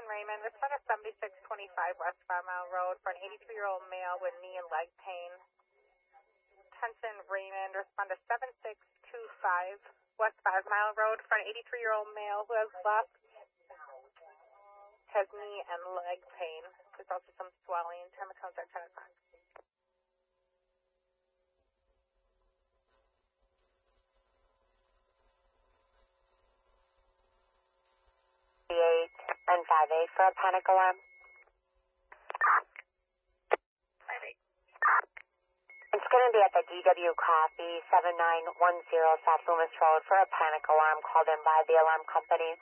Raymond, respond to 7625 West 5 Mile Road for an 83-year-old male with knee and leg pain. Attention Raymond, respond to 7625 West 5 Mile Road for an 83-year-old male who has knee and leg pain. There's also some swelling. Time of contact 10 o'clock. 8 and 5-8 for a panic alarm. 5-8. It's going to be at the DW Coffee, 7910 South Loomis Road for a panic alarm called in by the alarm company.